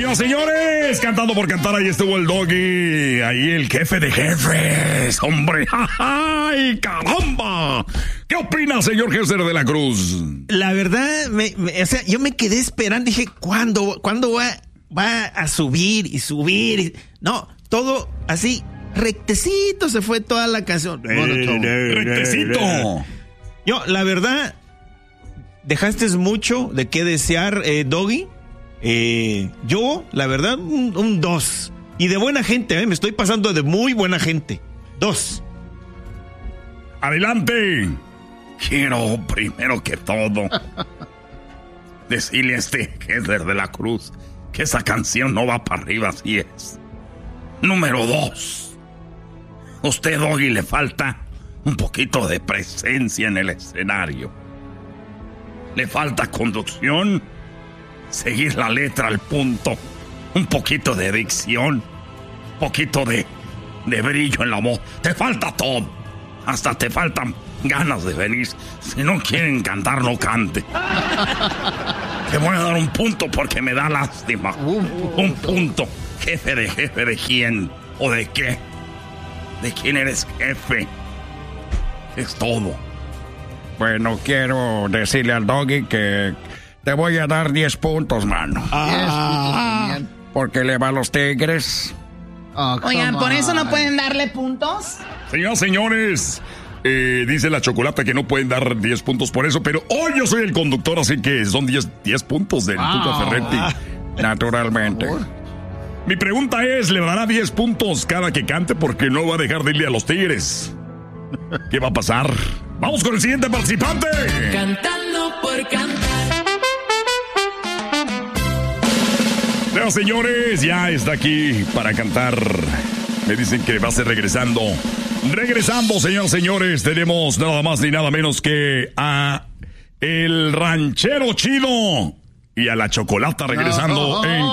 Señoras, señores, cantando por cantar, ahí estuvo el Doggy, ahí el jefe de jefes, hombre, ¡ay, caramba! ¿Qué opina, señor Gessler de la Cruz? La verdad, o sea, yo me quedé esperando, dije, ¿cuándo va a subir y subir? No, todo así, rectecito se fue toda la canción. Rectecito. Yo, la verdad, dejaste mucho de qué desear, Doggy. Yo, la verdad, un 2. Y de buena gente, me estoy pasando de muy buena gente. 2. Adelante. Quiero, primero que todo, decirle a este Gessler de la Cruz que esa canción no va para arriba, así es. Número 2. Usted, Doggy, le falta un poquito de presencia en el escenario. Le falta conducción, seguir la letra al punto, un poquito de dicción, un poquito de brillo en la voz. Te falta todo. Hasta te faltan ganas de venir. Si no quieren cantar, no cante. Te voy a dar un punto porque me da lástima. Un punto. ¿Jefe de quién? ¿O de qué? ¿De quién eres jefe? Es todo. Bueno, quiero decirle al Doggy que te voy a dar 10 puntos, mano. Porque le va a los Tigres. Oigan, ¿por eso no pueden darle puntos? Señoras, señores, dice la Chocolata que no pueden dar 10 puntos por eso, pero hoy yo soy el conductor, así que son 10 puntos del Tuca Ferretti. Naturalmente. Mi pregunta es, ¿le dará 10 puntos cada que cante porque no va a dejar de irle a los Tigres? ¿Qué va a pasar? ¡Vamos con el siguiente participante! Cantando por cantar. Señoras, señores, ya está aquí para cantar. Me dicen que va a ser regresando. Regresando, señoras, señores, tenemos nada más ni nada menos que a el ranchero chido y a la Chocolata regresando en